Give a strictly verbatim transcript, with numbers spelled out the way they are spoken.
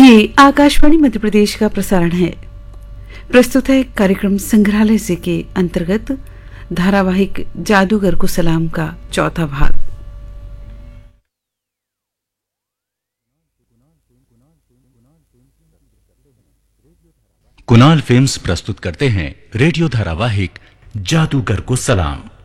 ये आकाशवाणी मध्य प्रदेश का प्रसारण है। प्रस्तुत है कार्यक्रम संग्रहालय से के अंतर्गत धारावाहिक जादूगर को सलाम का चौथा भाग। कुणाल फिल्म्स प्रस्तुत करते हैं रेडियो धारावाहिक जादूगर को सलाम।